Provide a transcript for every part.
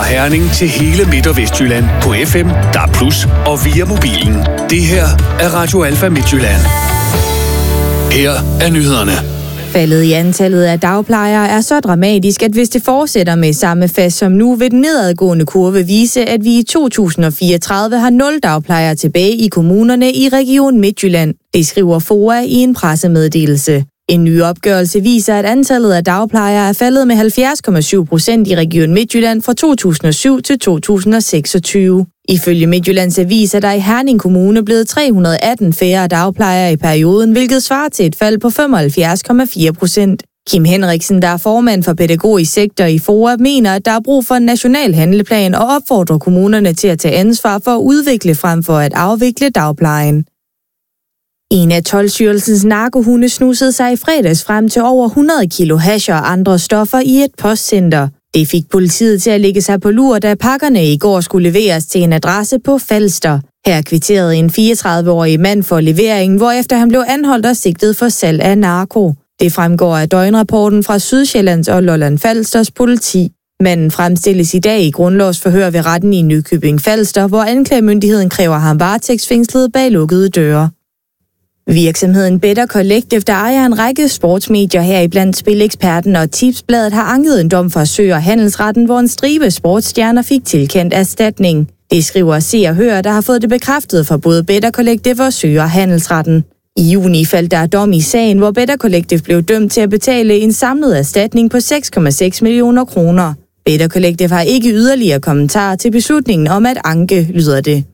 Fra Herning til hele Midt- og Vestjylland på FM, DAB+ og via mobilen. Det her er Radio Alfa Midtjylland. Her er nyhederne. Faldet i antallet af dagplejere er så dramatisk, at hvis det fortsætter med samme fast som nu, vil den nedadgående kurve vise, at vi i 2034 har 0 dagplejere tilbage i kommunerne i Region Midtjylland. Det skriver FOA i en pressemeddelelse. En ny opgørelse viser, at antallet af dagplejere er faldet med 70,7% i Region Midtjylland fra 2007 til 2026. Ifølge Midtjyllands Avis er der i Herning Kommune blevet 318 færre dagplejere i perioden, hvilket svarer til et fald på 75,4%. Kim Henriksen, der er formand for pædagogisk sektor i FOA, mener, at der er brug for en national handleplan og opfordrer kommunerne til at tage ansvar for at udvikle frem for at afvikle dagplejen. En af Toldstyrelsens narkohunde snusede sig i fredags frem til over 100 kilo hash og andre stoffer i et postcenter. Det fik politiet til at lægge sig på lur, da pakkerne i går skulle leveres til en adresse på Falster. Her kvitterede en 34-årig mand for leveringen, hvorefter han blev anholdt og sigtet for salg af narko. Det fremgår af døgnrapporten fra Sydsjællands og Lolland Falsters politi. Manden fremstilles i dag i grundlovsforhør ved retten i Nykøbing Falster, hvor anklagemyndigheden kræver ham varetægtsfængslet bag lukkede døre. Virksomheden Better Collective, der ejer en række sportsmedier heriblandt Spileksperten og Tipsbladet, har anket en dom fra Sø- og Handelsretten, hvor en stribe sportsstjerner fik tilkendt erstatning. Det skriver Se og Hør, der har fået det bekræftet fra både Better Collective og Sø- og Handelsretten. I juni faldt der dom i sagen, hvor Better Collective blev dømt til at betale en samlet erstatning på 6,6 millioner kroner. Better Collective har ikke yderligere kommentarer til beslutningen om at anke, lyder det.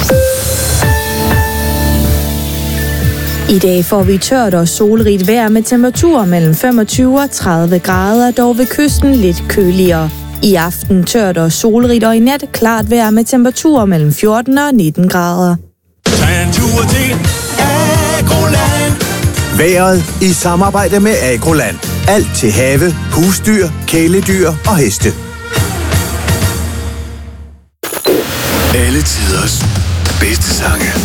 I dag får vi tørt og solrigt vejr med temperaturer mellem 25 og 30 grader, dog ved kysten lidt køligere. I aften tørt og solrigt, og i nat klart vejr med temperaturer mellem 14 og 19 grader. Vejret i samarbejde med Agroland. Alt til have, husdyr, kæledyr og heste. Alle tiders bedste sange.